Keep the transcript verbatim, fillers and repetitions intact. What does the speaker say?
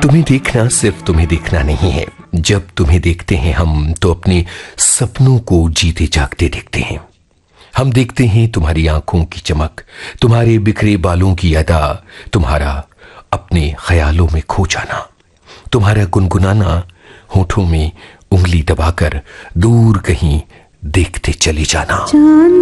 तुम्हें देखना सिर्फ तुम्हें देखना नहीं है। जब तुम्हें देखते हैं हम तो अपने सपनों को जीते जागते देखते हैं। हम देखते हैं तुम्हारी आंखों की चमक, तुम्हारे बिखरे बालों की अदा, तुम्हारा अपने ख्यालों में खो जाना, तुम्हारा गुनगुनाना, होठों में उंगली दबाकर दूर कहीं देखते चले जाना।